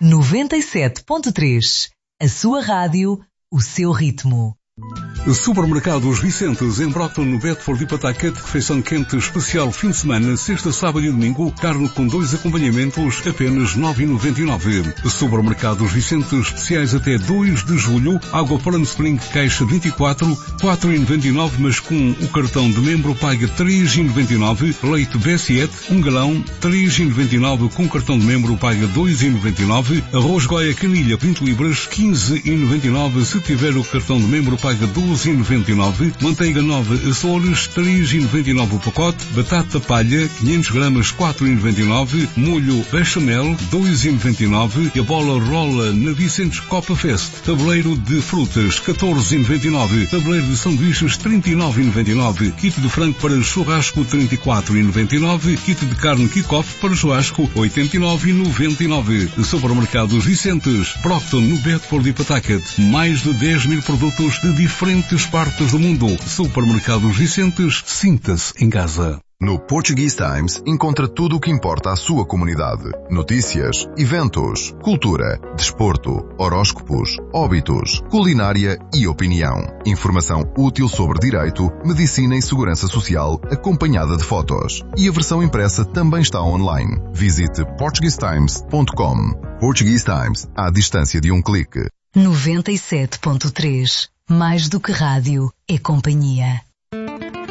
97.3. A sua rádio, o seu ritmo. Supermercados Vicentes, em Brockton, no Bedford e Pawtucket, refeição quente especial fim de semana, sexta, sábado e domingo, carne com 2 acompanhamentos, apenas 9,99. Supermercados Vicentes, especiais até 2 de julho, água Poland Spring, caixa 24, 4,99, mas com o cartão de membro paga 3,99, leite B7, 1 galão, 3,99, com cartão de membro paga 2,99, arroz Goia Canilha, 20 libras, 15,99, se tiver o cartão de membro paga 12,99, manteiga nova Açores, 3,99 o pacote, batata palha, 500 gramas, 4,99, molho bechamel, 2,99 e a bola rola na Vicentes Copa Fest, tabuleiro de frutas, 14,99, tabuleiro de sanduíches, 39,99, kit de frango para churrasco, 34,99, kit de carne kick-off para churrasco, 89,99. Supermercados Vicentes, Brockton, no Bedford e Pawtucket, mais de 10 mil produtos de diferentes partes do mundo. Supermercados Vicentes, sinta-se em casa. No Portuguese Times encontra tudo o que importa à sua comunidade. Notícias, eventos, cultura, desporto, horóscopos, óbitos, culinária e opinião. Informação útil sobre direito, medicina e segurança social, acompanhada de fotos. E a versão impressa também está online. Visite portuguesetimes.com. Portuguese Times, à distância de um clique. 97.3. Mais do que rádio, é companhia.